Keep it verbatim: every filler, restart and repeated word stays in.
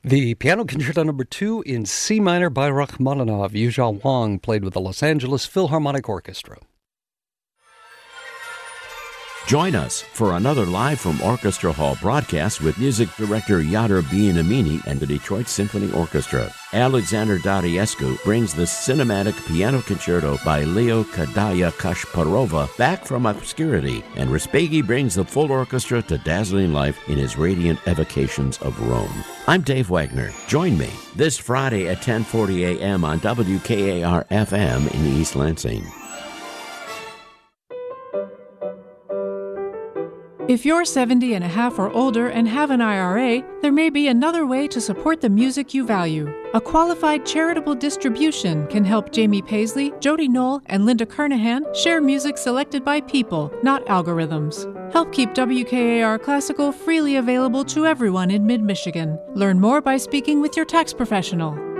The Piano Concerto Number two in C minor by Rachmaninoff. Yuzhao Wang played with the Los Angeles Philharmonic Orchestra. Join us for another Live from Orchestra Hall broadcast with music director Yadar Bienamini and the Detroit Symphony Orchestra. Alexander Dariescu brings the cinematic piano concerto by Leo Kadaya Kashparova back from obscurity, and Respighi brings the full orchestra to dazzling life in his radiant evocations of Rome. I'm Dave Wagner. Join me this Friday at ten forty a.m. on W K A R F M in East Lansing. If you're seventy and a half or older and have an I R A, there may be another way to support the music you value. A qualified charitable distribution can help Jamie Paisley, Jody Knoll, and Linda Kernahan share music selected by people, not algorithms. Help keep W K A R Classical freely available to everyone in mid-Michigan. Learn more by speaking with your tax professional.